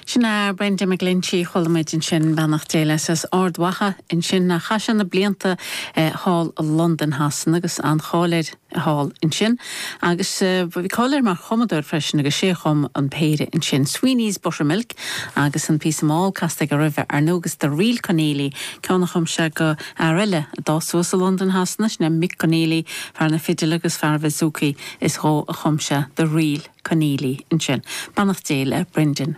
Sinna Brenda McGlinchey cholamid in sin bannach déile as ordwacha in sin na chasan na blianta hall London hasan agus an cháir hall in sin agus vi cáir mar chomador freisin agus séchom an péire in sin Sweeney's Buttermilk agus an pí má casta go river ar nógus de riil conéli ceannachom se go arile dású a London hasna na mic conéli far na fidil agus far Vizuki is hó a chumse de riil conéli in sin. Bannach déile Brendan